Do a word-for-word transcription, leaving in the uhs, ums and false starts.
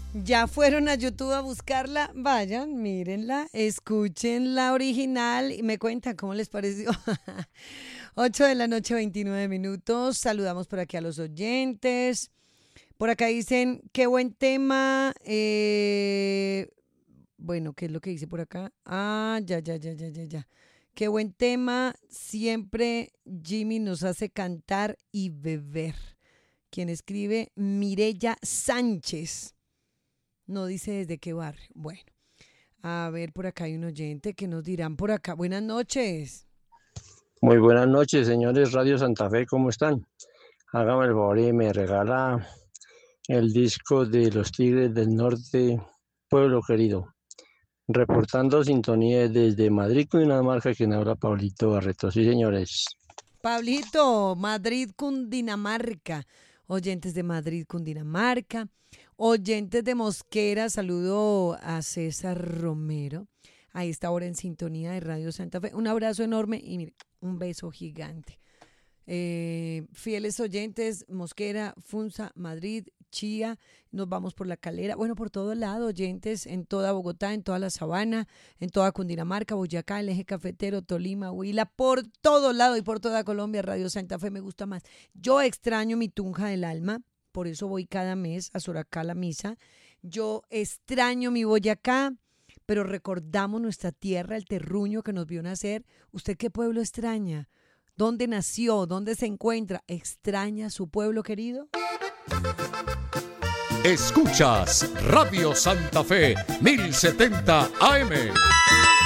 Ya fueron a YouTube a buscarla, vayan, mírenla, escuchen la original y me cuentan cómo les pareció. ocho de la noche, veintinueve minutos. Saludamos por aquí a los oyentes. Por acá dicen, qué buen tema. Eh, bueno, ¿qué es lo que dice por acá? Ah, ya, ya, ya, ya, ya, ya. Qué buen tema. Siempre Jimmy nos hace cantar y beber. Quien escribe, Mireya Sánchez. No dice desde qué barrio. Bueno, a ver, por acá hay un oyente que nos dirán por acá. Buenas noches. Muy buenas noches, señores Radio Santa Fe, ¿cómo están? Hágame el favor y me regala el disco de Los Tigres del Norte, Pueblo Querido. Reportando sintonía desde Madrid, Cundinamarca, quien habla Pablito Barreto. Sí, señores. Pablito, Madrid, Cundinamarca. Oyentes de Madrid, Cundinamarca. Oyentes de Mosquera, saludo a César Romero. Ahí está ahora en sintonía de Radio Santa Fe. Un abrazo enorme y mire, un beso gigante. Eh, fieles oyentes, Mosquera, Funza, Madrid, Chía, nos vamos por La Calera, bueno, por todo lado, oyentes en toda Bogotá, en toda la Sabana, en toda Cundinamarca, Boyacá, el eje cafetero, Tolima, Huila, por todo lado y por toda Colombia. Radio Santa Fe me gusta más. Yo extraño mi Tunja del alma, por eso voy cada mes a Soracá a la misa. Yo extraño mi Boyacá, pero recordamos nuestra tierra, el terruño que nos vio nacer. ¿Usted qué pueblo extraña? ¿Dónde nació? ¿Dónde se encuentra? ¿Extraña su pueblo querido? Escuchas Radio Santa Fe mil setenta A M.